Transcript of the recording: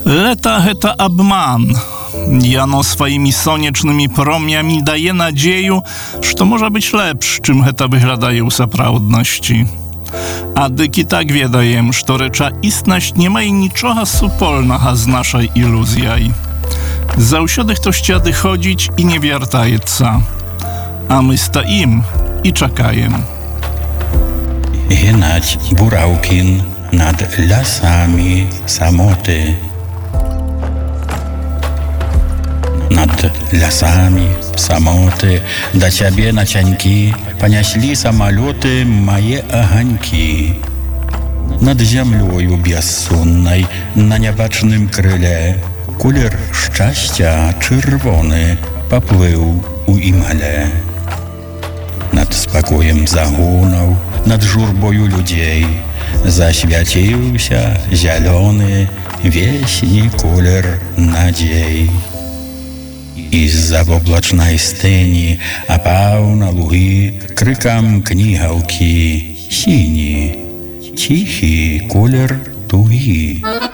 Лета — гэта абман. Яно сваімі сонечнымі промнямі дае надзею, што можа быць лепш, чым гэта выглядае ў сапраўднасці. А дык і так ведаем, што рэчаіснасць не мае нічога супольнага з нашай ілюзіяй. Заўсёды хтосьці адыходзіць і не вяртаецца. А мы стаім і чакаем. Геннадзь Бураўкін над лясамі самоты. Над лясамі самоты да цябе нацянькі паняслі самалёты мае аганькі. Над зямлёю бяссоннай на нябачным крыле колер шчасця чырвоны паплыў у імгле. Над спакоем загонаў, над журбою людзей засвяціўся зялёны весні колер надзей. З-за воблачнай стэні апаў на лугі крыкам кнігаўкі сіні, ціхі колер тугі.